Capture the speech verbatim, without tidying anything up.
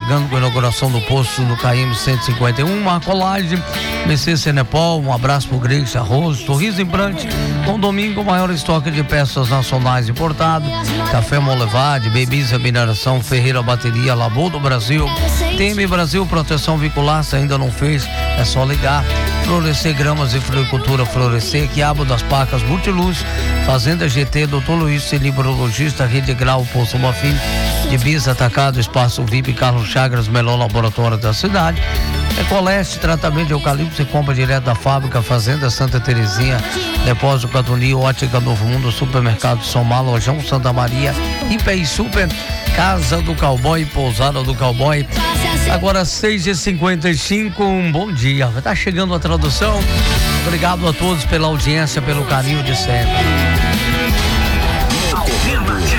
chegando com a inauguração do posto do K M cento e cinquenta e um, Marcolagem, M C Senepol, um abraço pro Grix Arroz, Sorriso Implante, com domingo, maior estoque de peças nacionais importado, Café Molevade, Bebiza Mineração, Ferreira Bateria, Labor do Brasil, T M Brasil, proteção veicular, se ainda não fez, é só ligar. Florescer Gramas e Floricultura Florescer, Quiabo das Pacas, Multiluz, Fazenda G T, doutor Luiz Celibrologista, Rede Grau, Poço Bafim, de Bisa Atacado, Espaço V I P, Carlos Chagras, melhor laboratório da cidade. Ecoleste, tratamento de eucalipto, você compra direto da fábrica, Fazenda Santa Terezinha, Depósito Catunil, Ótica Novo Mundo, Supermercado São Malo, Lojão Santa Maria, I P I Super, Casa do Cowboy, Pousada do Cowboy. Agora seis e cinquenta e cinco, um bom dia, tá chegando a tradução. Obrigado a todos pela audiência, pelo carinho de sempre.